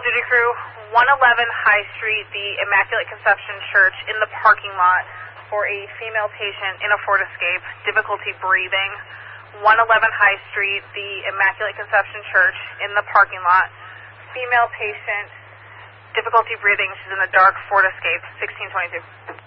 duty crew, 111 High Street, the Immaculate Conception Church, in the parking lot for a female patient in a Ford Escape, difficulty breathing. 111 High Street, the Immaculate Conception Church, in the parking lot. Female patient, difficulty breathing. She's in the dark Ford Escape, 1622.